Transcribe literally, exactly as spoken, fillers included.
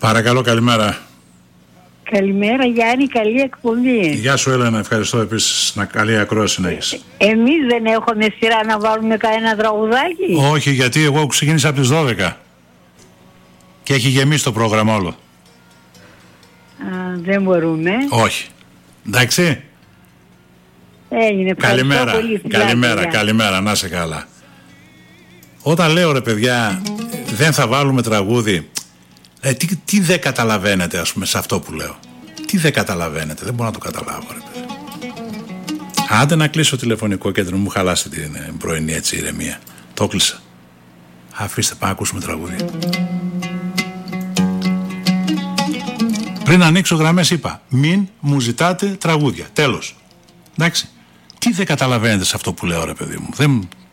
Παρακαλώ, καλημέρα. Καλημέρα Γιάννη, καλή εκπομπή. Γεια σου Έλενα, ευχαριστώ επίσης. Να καλή ακρόαση να έχεις. Εμείς δεν έχουμε σειρά να βάλουμε κανένα τραγουδάκι? Όχι, γιατί εγώ ξεκίνησα από τις δώδεκα και έχει γεμίσει το πρόγραμμα όλο. Α, δεν μπορούμε. Όχι. Εντάξει. Έγινε. Καλημέρα, πολύ, καλημέρα, φιλάκια. καλημέρα, να είσαι καλά. Όταν λέω ρε παιδιά δεν θα βάλουμε τραγούδι, ε, τι, τι δεν καταλαβαίνετε ας πούμε σε αυτό που λέω? Τι δεν καταλαβαίνετε? Δεν μπορώ να το καταλάβω ρε παιδιά. Άντε να κλείσω τηλεφωνικό κέντρο, μου χαλάσει την ε, πρωινή έτσι ηρεμία. Το κλείσα. Αφήστε πάμε να ακούσουμε τραγούδι. Πριν ανοίξω γραμμές είπα μην μου ζητάτε τραγούδια. Τέλος. Εντάξει. Τι δεν καταλαβαίνετε σε αυτό που λέω ρε παιδί μου? Δεν,